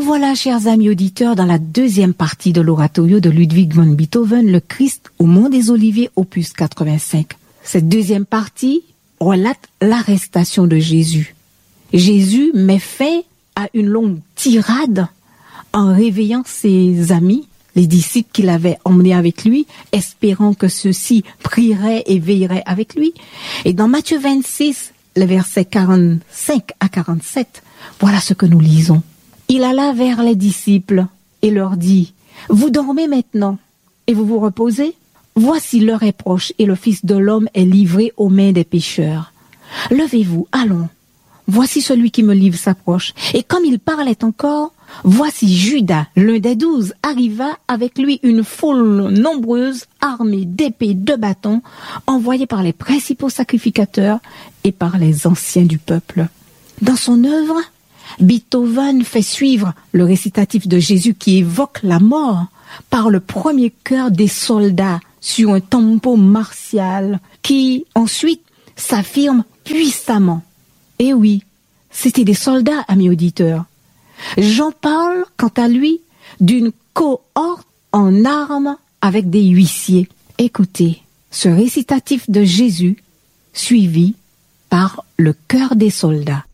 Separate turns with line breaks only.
voilà, chers amis auditeurs, dans la deuxième partie de l'oratorio de Ludwig van Beethoven, le Christ au Mont des Oliviers, opus 85. Cette deuxième partie relate l'arrestation de Jésus. Jésus met fin à une longue tirade en réveillant ses amis, les disciples qu'il avait emmenés avec lui, espérant que ceux-ci prieraient et veilleraient avec lui. Et dans Matthieu 26, les versets 45 à 47, voilà ce que nous lisons. Il alla vers les disciples et leur dit, « Vous dormez maintenant et vous vous reposez? Voici l'heure est proche et le Fils de l'homme est livré aux mains des pécheurs. Levez-vous, allons. Voici celui qui me livre s'approche. » Et comme il parlait encore, voici Judas, l'un des 12, arriva avec lui une foule nombreuse, armée d'épées, de bâtons, envoyée par les principaux sacrificateurs et par les anciens du peuple. Dans son œuvre, Beethoven fait suivre le récitatif de Jésus qui évoque la mort par le premier chœur des soldats sur un tempo martial qui ensuite s'affirme puissamment. Et oui, c'était des soldats, amis auditeurs. Jean parle, quant à lui, d'une cohorte en armes avec des huissiers. Écoutez, ce récitatif de Jésus suivi par le chœur des soldats.